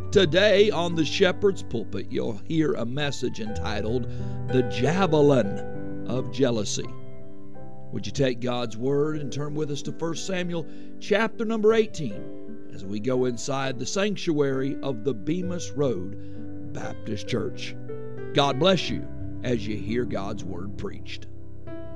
Today on the Shepherd's Pulpit, you'll hear a message entitled, The Javelin of Jealousy. Would you take God's Word and turn with us to 1 Samuel chapter number 18 as we go inside the sanctuary of the Bemis Road Baptist Church. God bless you as you hear God's Word preached.